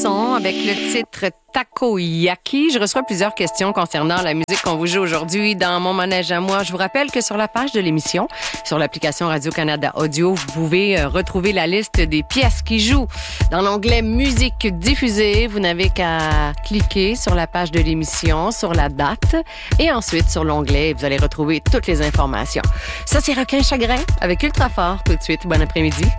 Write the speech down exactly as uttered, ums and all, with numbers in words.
Masson avec le titre Takoyaki. Je reçois plusieurs questions concernant la musique qu'on vous joue aujourd'hui dans Mon Manège à moi. Je vous rappelle que sur la page de l'émission, sur l'application Radio-Canada Audio, vous pouvez retrouver la liste des pièces qui jouent. Dans l'onglet Musique diffusée, vous n'avez qu'à cliquer sur la page de l'émission, sur la date, et ensuite sur l'onglet, vous allez retrouver toutes les informations. Ça, c'est Requin Chagrin avec Ultrafort tout de suite. Bon après-midi.